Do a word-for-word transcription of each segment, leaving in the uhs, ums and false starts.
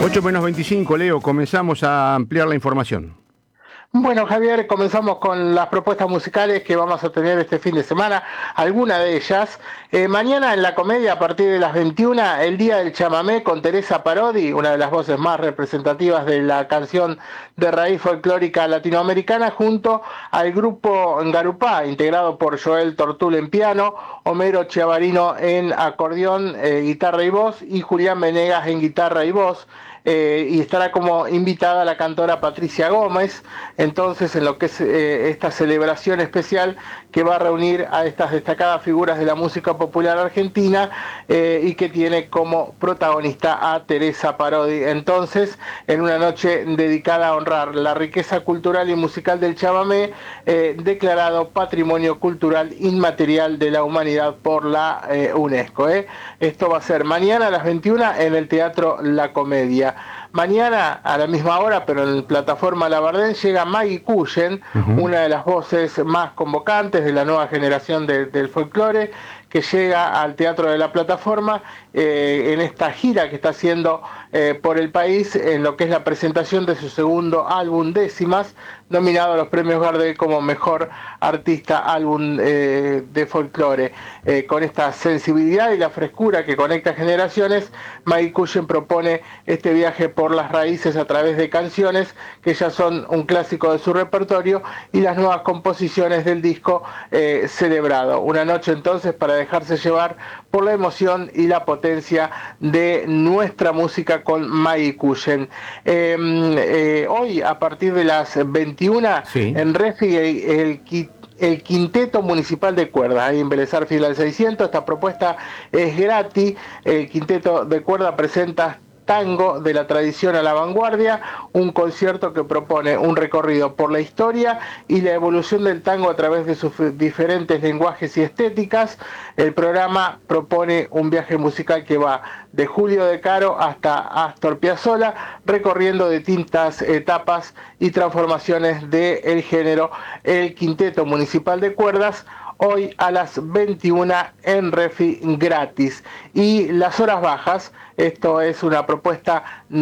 ocho menos veinticinco, Leo, comenzamos a ampliar la información. Bueno, Javier, comenzamos con las propuestas musicales que vamos a tener este fin de semana, alguna de ellas. Eh, mañana en la comedia, a partir de las veintiuna, el Día del Chamamé con Teresa Parodi, una de las voces más representativas de la canción de raíz folclórica latinoamericana, junto al grupo Ngarupá, integrado por Joel Tortul en piano, Homero Chiavarino en acordeón, eh, guitarra y voz, y Julián Venegas en guitarra y voz. Eh, y estará como invitada la cantora Patricia Gómez, entonces en lo que es eh, esta celebración especial que va a reunir a estas destacadas figuras de la música popular argentina eh, y que tiene como protagonista a Teresa Parodi. Entonces, en una noche dedicada a honrar la riqueza cultural y musical del chamamé, eh, declarado Patrimonio Cultural Inmaterial de la Humanidad por la eh, UNESCO. ¿eh? Esto va a ser mañana a las veintiuna en el Teatro La Comedia. Mañana a la misma hora, pero en la plataforma Labardén, llega Maggie Cullen, uh-huh. una de las voces más convocantes de la nueva generación de, del folclore, que llega al Teatro de la Plataforma eh, en esta gira que está haciendo eh, por el país en lo que es la presentación de su segundo álbum Décimas, nominado a los premios Gardel como mejor artista álbum eh, de folclore. Eh, con esta sensibilidad y la frescura que conecta generaciones, Maggie Cullen propone este viaje por las raíces a través de canciones que ya son un clásico de su repertorio y las nuevas composiciones del disco eh, celebrado. Una noche entonces para dejarse llevar por la emoción y la potencia de nuestra música con Maggie Cullen. Eh, eh, hoy, a partir de las veintiuna, sí. en Refi, el kit el Quinteto Municipal de Cuerdas, ahí en Vélez Sarsfield al seiscientos, esta propuesta es gratis. El Quinteto de Cuerdas presenta Tango de la Tradición a la Vanguardia, un concierto que propone un recorrido por la historia y la evolución del tango a través de sus diferentes lenguajes y estéticas. El programa propone un viaje musical que va de Julio De Caro hasta Astor Piazzolla, recorriendo distintas etapas y transformaciones del género. El Quinteto Municipal de Cuerdas, hoy a las veintiuna en Refi gratis. Y las horas bajas, esto es una propuesta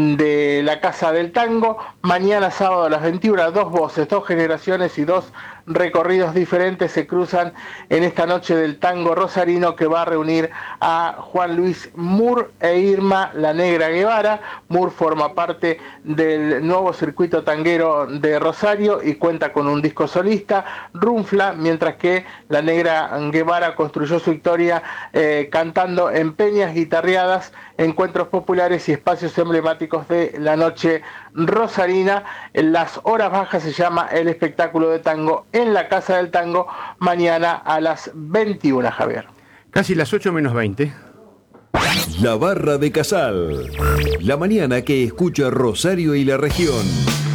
de la Casa del Tango, mañana sábado a las veintiuna, dos voces, dos generaciones y dos recorridos diferentes se cruzan en esta noche del tango rosarino que va a reunir a Juan Luis Moore e Irma La Negra Guevara. Moore forma parte del nuevo circuito tanguero de Rosario y cuenta con un disco solista, Runfla, mientras que La Negra Guevara construyó su historia eh, cantando en peñas, guitarreadas, encuentros populares y espacios emblemáticos de la noche rosarina. En las horas bajas se llama el espectáculo de tango en la Casa del Tango, mañana a las veintiuna, Javier. Casi las ocho menos veinte. La Barra de Casal, la mañana que escucha Rosario y la región.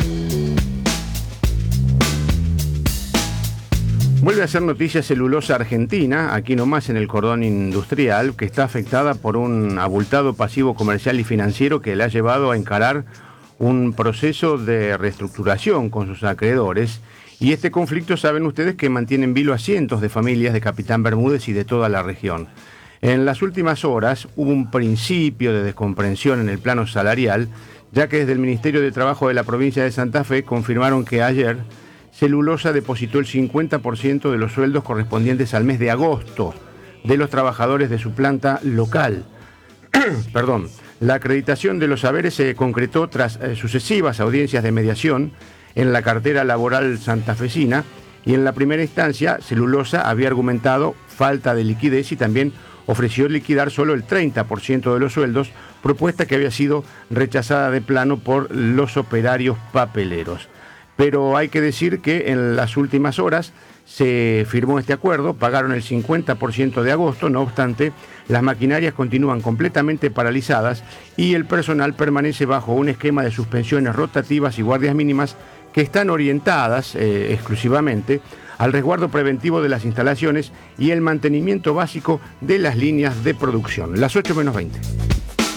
Vuelve a ser noticia Celulosa Argentina, aquí nomás en el cordón industrial, que está afectada por un abultado pasivo comercial y financiero que le ha llevado a encarar un proceso de reestructuración con sus acreedores. Y este conflicto, saben ustedes, que mantiene en vilo a cientos de familias de Capitán Bermúdez y de toda la región. En las últimas horas hubo un principio de descomprensión en el plano salarial, ya que desde el Ministerio de Trabajo de la provincia de Santa Fe confirmaron que ayer Celulosa depositó el cincuenta por ciento de los sueldos correspondientes al mes de agosto de los trabajadores de su planta local. Perdón. La acreditación de los saberes se concretó tras eh, sucesivas audiencias de mediación en la cartera laboral santafesina, y en la primera instancia Celulosa había argumentado falta de liquidez y también ofreció liquidar solo el treinta por ciento de los sueldos, propuesta que había sido rechazada de plano por los operarios papeleros. Pero hay que decir que en las últimas horas se firmó este acuerdo, pagaron el cincuenta por ciento de agosto, no obstante, las maquinarias continúan completamente paralizadas y el personal permanece bajo un esquema de suspensiones rotativas y guardias mínimas que están orientadas eh, exclusivamente al resguardo preventivo de las instalaciones y el mantenimiento básico de las líneas de producción. Las ocho menos veinte.